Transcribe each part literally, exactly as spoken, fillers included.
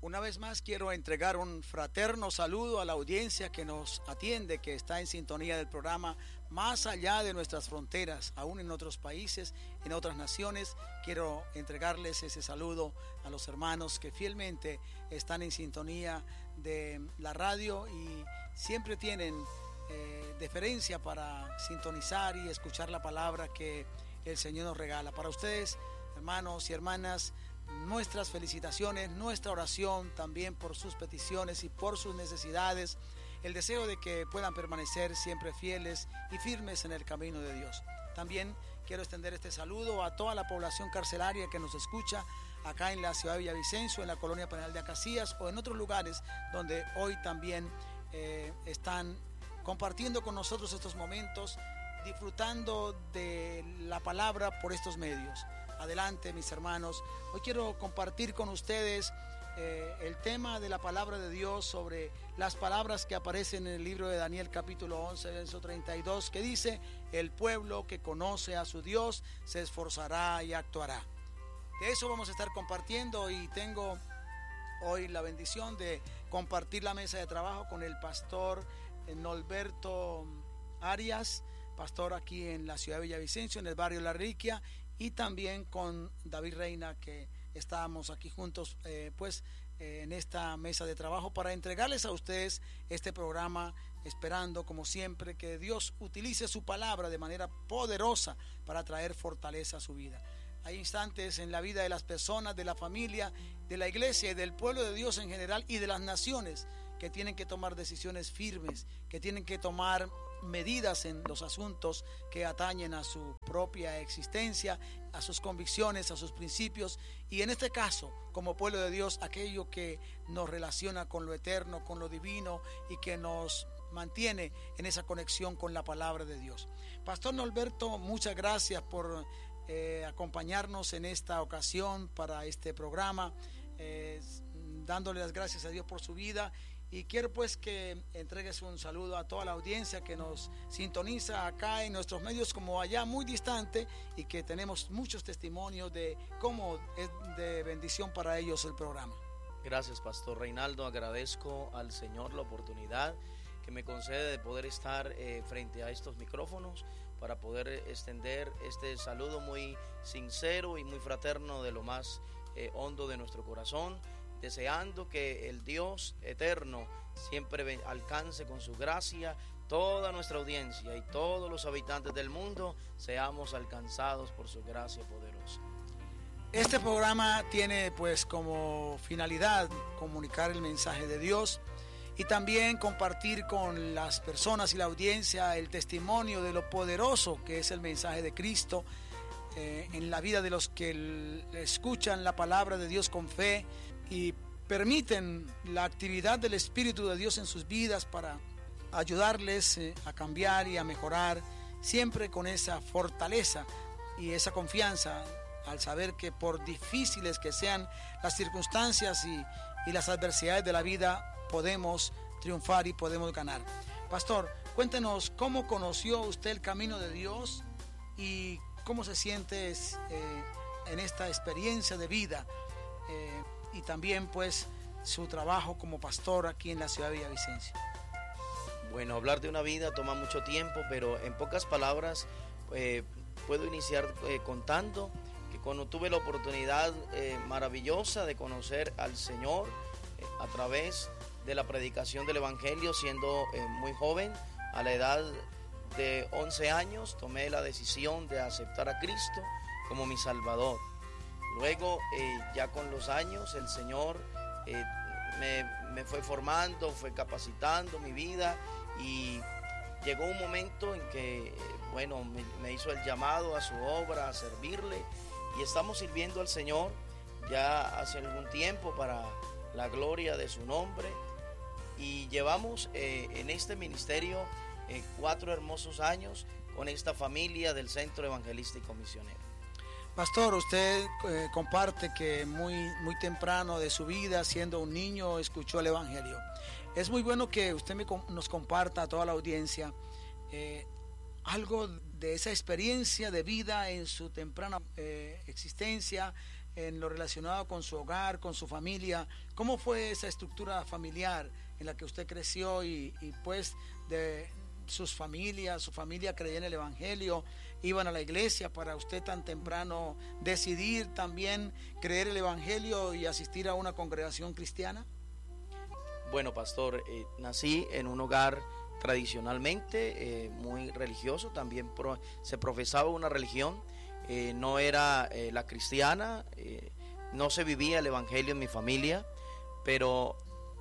Una vez más quiero entregar un fraterno saludo a la audiencia que nos atiende, que está en sintonía del programa más allá de nuestras fronteras, aún en otros países, en otras naciones. Quiero entregarles ese saludo a los hermanos que fielmente están en sintonía de la radio y siempre tienen eh, deferencia para sintonizar y escuchar la palabra que el Señor nos regala. Para ustedes, hermanos y hermanas, nuestras felicitaciones, nuestra oración también por sus peticiones y por sus necesidades, el deseo de que puedan permanecer siempre fieles y firmes en el camino de Dios. También quiero extender este saludo a toda la población carcelaria que nos escucha acá en la ciudad de Villavicencio, en la colonia penal de Acacías o en otros lugares donde hoy también eh, están compartiendo con nosotros estos momentos, disfrutando de la palabra por estos medios. Adelante, mis hermanos. Hoy quiero compartir con ustedes eh, el tema de la palabra de Dios sobre las palabras que aparecen en el libro de Daniel capítulo once, verso treinta y dos, que dice: el pueblo que conoce a su Dios se esforzará y actuará. De eso vamos a estar compartiendo y tengo hoy la bendición de compartir la mesa de trabajo con el pastor Norberto Arias, pastor aquí en la ciudad de Villavicencio, en el barrio La Riquia, y también con David Reina, que estábamos aquí juntos eh, pues eh, en esta mesa de trabajo para entregarles a ustedes este programa, esperando como siempre que Dios utilice su palabra de manera poderosa para traer fortaleza a su vida. Hay instantes en la vida de las personas, de la familia, de la iglesia y del pueblo de Dios en general y de las naciones que tienen que tomar decisiones firmes, que tienen que tomar medidas en los asuntos que atañen a su propia existencia, a sus convicciones, a sus principios, y en este caso, como pueblo de Dios, aquello que nos relaciona con lo eterno, con lo divino y que nos mantiene en esa conexión con la palabra de Dios. Pastor Norberto, muchas gracias por eh, acompañarnos en esta ocasión para este programa, eh, dándole las gracias a Dios por su vida. Y quiero pues que entregues un saludo a toda la audiencia que nos sintoniza acá en nuestros medios como allá muy distante, y que tenemos muchos testimonios de cómo es de bendición para ellos el programa. Gracias, Pastor Reinaldo. Agradezco al Señor la oportunidad que me concede de poder estar eh, frente a estos micrófonos para poder extender este saludo muy sincero y muy fraterno de lo más eh, hondo de nuestro corazón, deseando que el Dios eterno siempre alcance con su gracia toda nuestra audiencia y todos los habitantes del mundo seamos alcanzados por su gracia poderosa. Este programa tiene pues como finalidad comunicar el mensaje de Dios y también compartir con las personas y la audiencia el testimonio de lo poderoso que es el mensaje de Cristo eh, en la vida de los que escuchan la palabra de Dios con fe y permiten la actividad del Espíritu de Dios en sus vidas para ayudarles eh, a cambiar y a mejorar, siempre con esa fortaleza y esa confianza al saber que por difíciles que sean las circunstancias y, y las adversidades de la vida, podemos triunfar y podemos ganar. Pastor, cuéntenos cómo conoció usted el camino de Dios y cómo se siente eh, en esta experiencia de vida. Eh, y también pues su trabajo como pastor aquí en la ciudad de Villavicencio. Bueno, hablar de una vida toma mucho tiempo, pero en pocas palabras eh, puedo iniciar eh, contando que cuando tuve la oportunidad eh, maravillosa de conocer al Señor eh, a través de la predicación del Evangelio, siendo eh, muy joven, a la edad de once años, tomé la decisión de aceptar a Cristo como mi Salvador. Luego, eh, ya con los años, el Señor eh, me, me fue formando, fue capacitando mi vida, y llegó un momento en que, eh, bueno, me, me hizo el llamado a su obra, a servirle, y estamos sirviendo al Señor ya hace algún tiempo para la gloria de su nombre, y llevamos eh, en este ministerio eh, cuatro hermosos años con esta familia del Centro Evangelístico Misionero. Pastor, usted eh, comparte que muy, muy temprano de su vida, siendo un niño, escuchó el Evangelio. Es muy bueno que usted me, nos comparta a toda la audiencia eh, algo de esa experiencia de vida en su temprana eh, existencia, en lo relacionado con su hogar, con su familia. ¿Cómo fue esa estructura familiar en la que usted creció y, y pues de sus familias, su familia creía en el Evangelio, iban a la iglesia, para usted tan temprano decidir también creer el Evangelio y asistir a una congregación cristiana? Bueno, pastor, eh, nací en un hogar tradicionalmente eh, muy religioso, también pro, se profesaba una religión, eh, no era eh, la cristiana, eh, no se vivía el Evangelio en mi familia, pero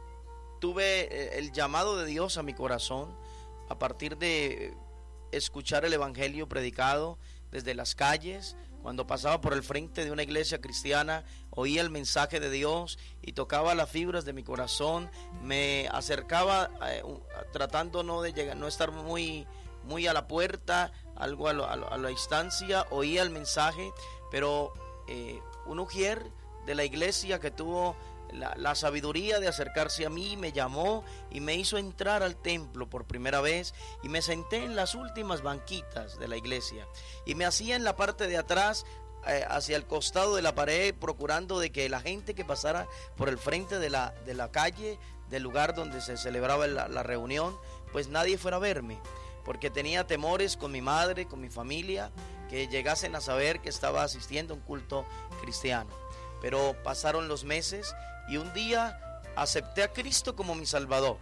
tuve eh, el llamado de Dios a mi corazón a partir de escuchar el Evangelio predicado desde las calles. Cuando pasaba por el frente de una iglesia cristiana, oía el mensaje de Dios y tocaba las fibras de mi corazón. Me acercaba eh, tratando no de llegar, no estar muy, muy a la puerta, algo a, lo, a, lo, a la distancia. Oía el mensaje, pero eh, un ujier de la iglesia que tuvo La, la sabiduría de acercarse a mí me llamó y me hizo entrar al templo por primera vez, y me senté en las últimas banquitas de la iglesia y me hacía en la parte de atrás eh, hacia el costado de la pared, procurando de que la gente que pasara por el frente de la, de la calle del lugar donde se celebraba la, la reunión, pues nadie fuera a verme, porque tenía temores con mi madre, con mi familia, que llegasen a saber que estaba asistiendo a un culto cristiano. Pero pasaron los meses y un día acepté a Cristo como mi Salvador.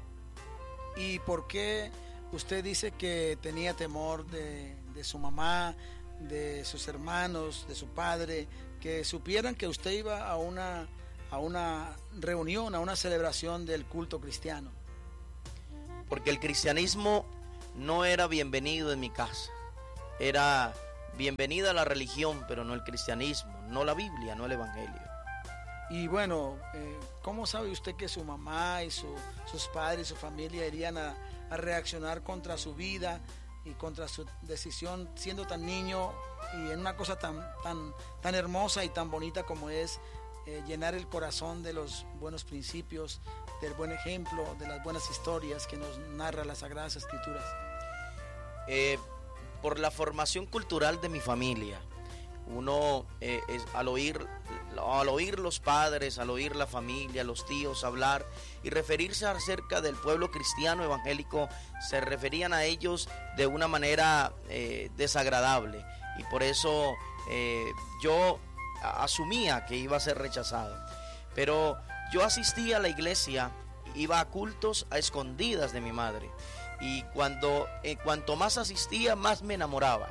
¿Y por qué usted dice que tenía temor de, de su mamá, de sus hermanos, de su padre, que supieran que usted iba a una, a una reunión, a una celebración del culto cristiano? Porque el cristianismo no era bienvenido en mi casa. Era bienvenida la religión, pero no el cristianismo, no la Biblia, no el Evangelio. Y bueno, eh, ¿cómo sabe usted que su mamá y su, sus padres y su familia irían a, a reaccionar contra su vida y contra su decisión siendo tan niño y en una cosa tan, tan, tan hermosa y tan bonita como es eh, llenar el corazón de los buenos principios, del buen ejemplo, de las buenas historias que nos narra las Sagradas Escrituras? Eh, por la formación cultural de mi familia. Uno eh, es, al oír al oír los padres, al oír la familia, los tíos hablar y referirse acerca del pueblo cristiano evangélico, se referían a ellos de una manera eh, desagradable, y por eso eh, yo asumía que iba a ser rechazado. Pero yo asistía a la iglesia, iba a cultos a escondidas de mi madre, y cuando eh, cuanto más asistía, más me enamoraba.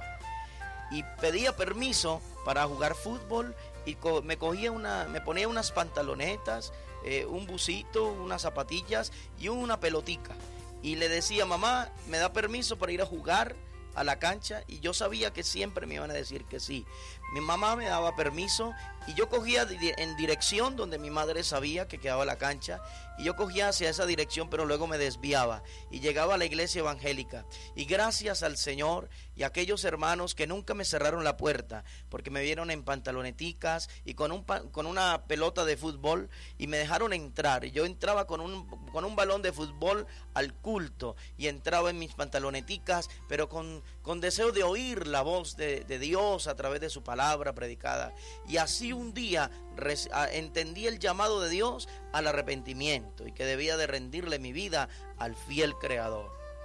Y pedía permiso para jugar fútbol y co- me cogía una, me ponía unas pantalonetas, eh, un busito, unas zapatillas y una pelotica. Y le decía: mamá, ¿me da permiso para ir a jugar a la cancha? Y yo sabía que siempre me iban a decir que sí. Mi mamá me daba permiso y yo cogía en dirección donde mi madre sabía que quedaba la cancha, y yo cogía hacia esa dirección, pero luego me desviaba y llegaba a la iglesia evangélica. Y gracias al Señor y a aquellos hermanos que nunca me cerraron la puerta, porque me vieron en pantaloneticas y con, un, con una pelota de fútbol, y me dejaron entrar. Y yo entraba con un, con un balón de fútbol al culto, y entraba en mis pantaloneticas, pero con, con deseo de oír la voz de, de Dios a través de su palabra predicada. Y así un día res, a, entendí el llamado de Dios al arrepentimiento, y que debía de rendirle mi vida al fiel Creador.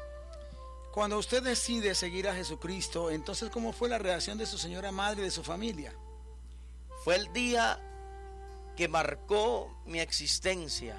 Cuando usted decide seguir a Jesucristo, entonces, ¿cómo fue la reacción de su señora madre y de su familia? Fue el día que marcó mi existencia,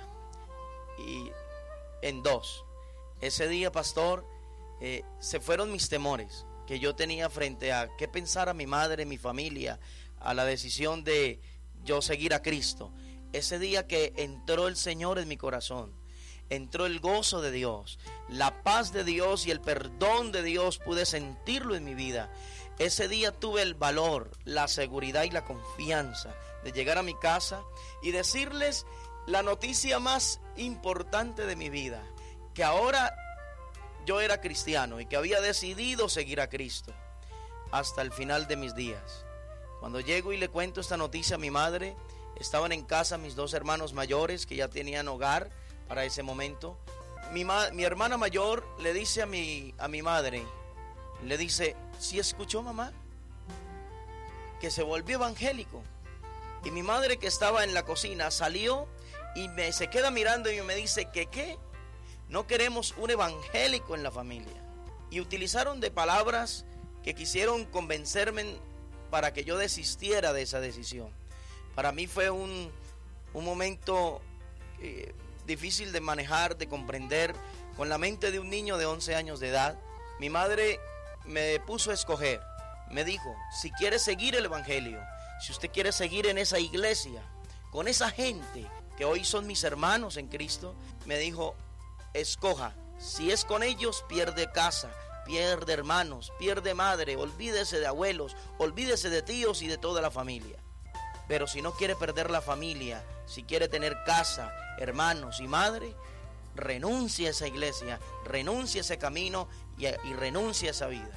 y en dos. Ese día, pastor, eh, se fueron mis temores que yo tenía frente a qué pensara mi madre, mi familia, a la decisión de yo seguir a Cristo. Ese día que entró el Señor en mi corazón, entró el gozo de Dios, la paz de Dios y el perdón de Dios, pude sentirlo en mi vida. Ese día tuve el valor, la seguridad y la confianza de llegar a mi casa y decirles la noticia más importante de mi vida, que ahora yo era cristiano y que había decidido seguir a Cristo hasta el final de mis días. Cuando llego y le cuento esta noticia a mi madre, estaban en casa mis dos hermanos mayores que ya tenían hogar para ese momento. Mi, ma- mi hermana mayor le dice a mi, a mi madre, le dice: ¿sí escuchó, mamá? Que se volvió evangélico. Y mi madre, que estaba en la cocina, salió y me se queda mirando y me dice que qué, no queremos un evangélico en la familia. Y utilizaron de palabras que quisieron convencerme para que yo desistiera de esa decisión. Para mí fue un, un momento eh, difícil de manejar, de comprender, con la mente de un niño de once años de edad. Mi madre me puso a escoger, me dijo, si quiere seguir el evangelio, si usted quiere seguir en esa iglesia, con esa gente que hoy son mis hermanos en Cristo, me dijo, escoja, si es con ellos, pierde casa, pierde hermanos, pierde madre, olvídese de abuelos, olvídese de tíos y de toda la familia. Pero si no quiere perder la familia, si quiere tener casa, hermanos y madre, renuncie a esa iglesia, renuncie a ese camino y, y renuncie a esa vida.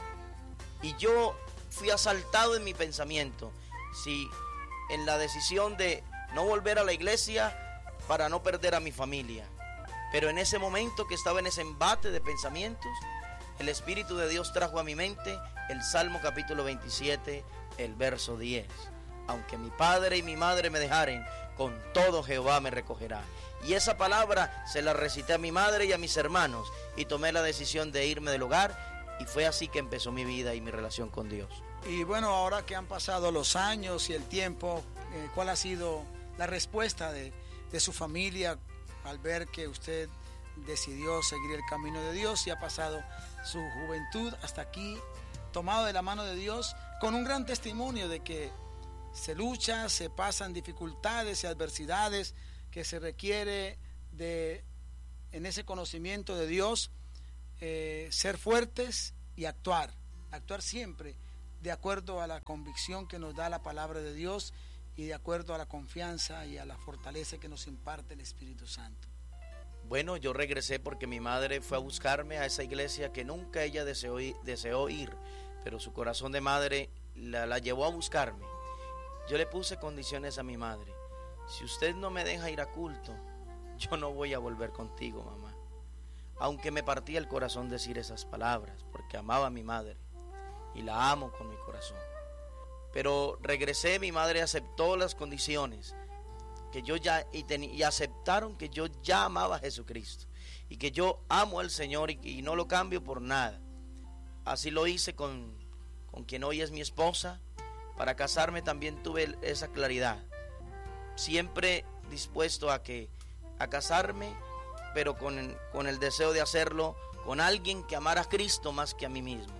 Y yo fui asaltado en mi pensamiento, si en la decisión de no volver a la iglesia para no perder a mi familia. Pero en ese momento que estaba en ese embate de pensamientos, el Espíritu de Dios trajo a mi mente el Salmo capítulo veintisiete, el verso diez. Aunque mi padre y mi madre me dejaren, con todo Jehová me recogerá. Y esa palabra se la recité a mi madre y a mis hermanos y tomé la decisión de irme del hogar, y fue así que empezó mi vida y mi relación con Dios. Y bueno, ahora que han pasado los años y el tiempo, eh, ¿cuál ha sido la respuesta de, de su familia al ver que usted decidió seguir el camino de Dios y ha pasado su juventud hasta aquí, tomado de la mano de Dios, con un gran testimonio de que se lucha, se pasan dificultades y adversidades, que se requiere de, en ese conocimiento de Dios, eh, ser fuertes y actuar, actuar siempre de acuerdo a la convicción que nos da la palabra de Dios y de acuerdo a la confianza y a la fortaleza que nos imparte el Espíritu Santo? Bueno, yo regresé porque mi madre fue a buscarme a esa iglesia que nunca ella deseó, deseó ir, pero su corazón de madre la, la llevó a buscarme. Yo le puse condiciones a mi madre. Si usted no me deja ir a culto, yo no voy a volver contigo, mamá. Aunque me partía el corazón decir esas palabras, porque amaba a mi madre y la amo con mi corazón. Pero regresé, mi madre aceptó las condiciones que yo ya y, ten, y aceptaron que yo ya amaba a Jesucristo y que yo amo al Señor y, y no lo cambio por nada. Así lo hice con, con quien hoy es mi esposa. Para casarme también tuve esa claridad, siempre dispuesto a que a casarme, pero con, con el deseo de hacerlo con alguien que amara a Cristo más que a mí mismo.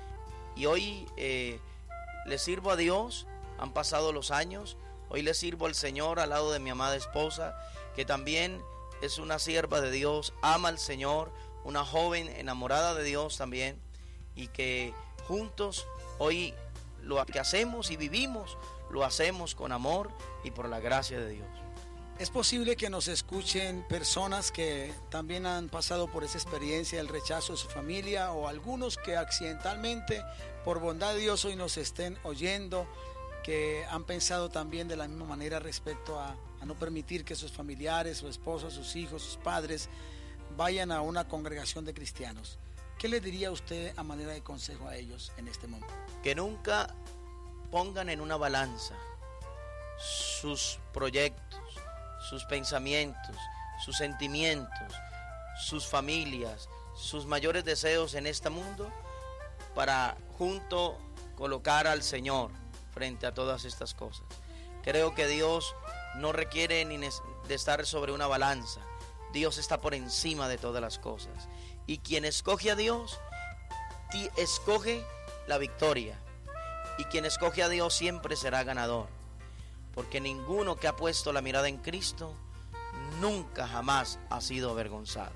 Y hoy eh, le sirvo a Dios, han pasado los años. Hoy le sirvo al Señor al lado de mi amada esposa, que también es una sierva de Dios, ama al Señor, una joven enamorada de Dios también, y que juntos hoy lo que hacemos y vivimos, lo hacemos con amor y por la gracia de Dios. Es posible que nos escuchen personas que también han pasado por esa experiencia, el rechazo de su familia, o algunos que accidentalmente, por bondad de Dios, hoy nos estén oyendo, que han pensado también de la misma manera respecto a, a no permitir que sus familiares, su esposa, sus hijos, sus padres vayan a una congregación de cristianos. ¿Qué le diría usted a manera de consejo a ellos en este momento? Que nunca pongan en una balanza sus proyectos, sus pensamientos, sus sentimientos, sus familias, sus mayores deseos en este mundo, para junto colocar al Señor frente a todas estas cosas. Creo que Dios no requiere ni de estar sobre una balanza. Dios está por encima de todas las cosas. Y quien escoge a Dios, escoge la victoria. Y quien escoge a Dios siempre será ganador. Porque ninguno que ha puesto la mirada en Cristo nunca jamás ha sido avergonzado.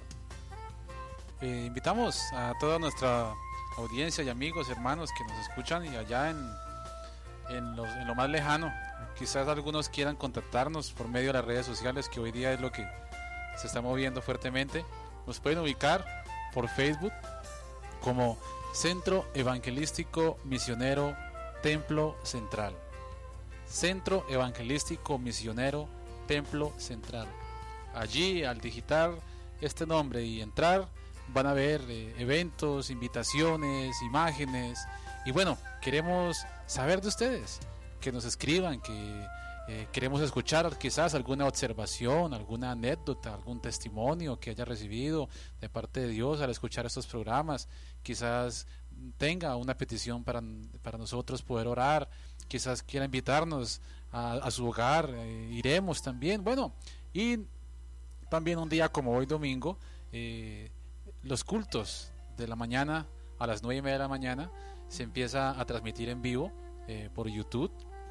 Eh, invitamos a toda nuestra audiencia y amigos, hermanos que nos escuchan y allá en, en, los, en lo más lejano. Quizás algunos quieran contactarnos por medio de las redes sociales, que hoy día es lo que se está moviendo fuertemente. Nos pueden ubicar por Facebook como Centro Evangelístico Misionero Templo Central. Centro Evangelístico Misionero Templo Central. Allí, al digitar este nombre y entrar, van a ver eh, eventos, invitaciones, imágenes. Y bueno, queremos saber de ustedes, que nos escriban, que Eh, queremos escuchar quizás alguna observación, alguna anécdota, algún testimonio que haya recibido de parte de Dios al escuchar estos programas. Quizás tenga una petición para, para nosotros poder orar, quizás quiera invitarnos a, a su hogar, eh, iremos también. Bueno, y también un día como hoy domingo, eh, los cultos de la mañana a las nueve y media de la mañana se empieza a transmitir en vivo eh, por YouTube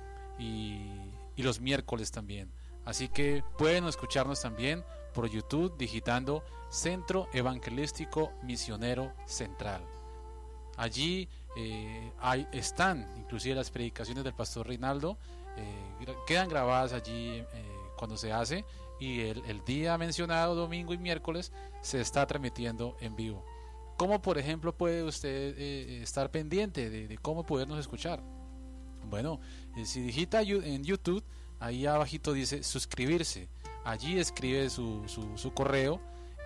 y, y los miércoles también. Así que pueden escucharnos también por YouTube digitando Centro Evangelístico Misionero Central. Allí eh, hay, están inclusive las predicaciones del pastor Reinaldo, eh, quedan grabadas allí eh, cuando se hace, y el, el día mencionado, domingo y miércoles, se está transmitiendo en vivo. ¿Cómo, por ejemplo, puede usted eh, estar pendiente de, de cómo podernos escuchar? Bueno, eh, si digita en YouTube, ahí abajito dice suscribirse. Allí escribe su, su, su correo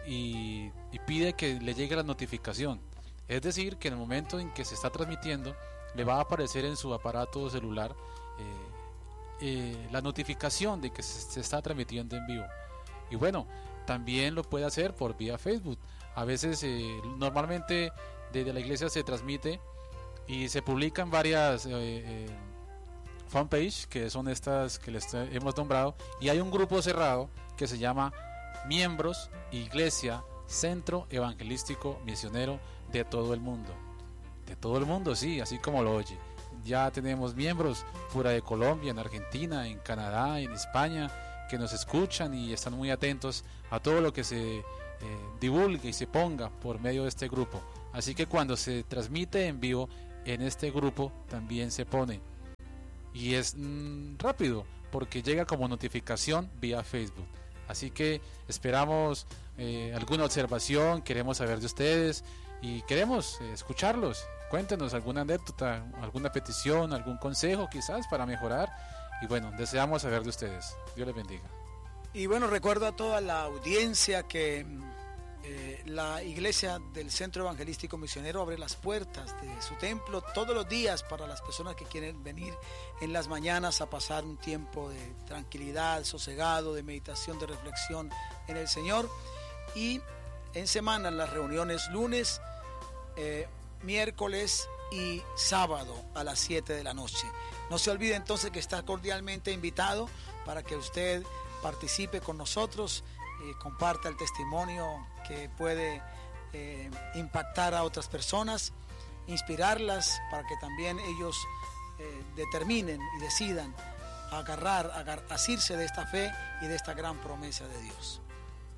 y, y pide que le llegue la notificación. Es decir, que en el momento en que se está transmitiendo, le va a aparecer en su aparato celular eh, eh, la notificación de que se, se está transmitiendo en vivo. Y bueno, también lo puede hacer por vía Facebook. A veces, eh, normalmente desde la iglesia se transmite y se publican varias eh, eh, fanpage, que son estas que les hemos nombrado, y hay un grupo cerrado que se llama Miembros Iglesia Centro Evangelístico Misionero de todo el mundo. De todo el mundo, sí, así como lo oye. Ya tenemos miembros fuera de Colombia, en Argentina, en Canadá, en España, que nos escuchan y están muy atentos a todo lo que se eh, divulgue y se ponga por medio de este grupo. Así que cuando se transmite en vivo en este grupo también se pone, y es mmm, rápido porque llega como notificación vía Facebook. Así que esperamos eh, alguna observación, queremos saber de ustedes y queremos eh, escucharlos. Cuéntenos alguna anécdota, alguna petición, algún consejo quizás para mejorar, y bueno, deseamos saber de ustedes. Dios les bendiga. Y bueno, recuerdo a toda la audiencia que eh, la iglesia del Centro Evangelístico Misionero abre las puertas de su templo todos los días para las personas que quieren venir en las mañanas a pasar un tiempo de tranquilidad, sosegado, de meditación, de reflexión en el Señor. Y en semana las reuniones lunes, eh, miércoles y sábado a las siete de la noche. No se olvide entonces que está cordialmente invitado para que usted participe con nosotros, eh, comparta el testimonio que puede eh, impactar a otras personas, inspirarlas para que también ellos eh, determinen y decidan agarrar, agar, asirse de esta fe y de esta gran promesa de Dios.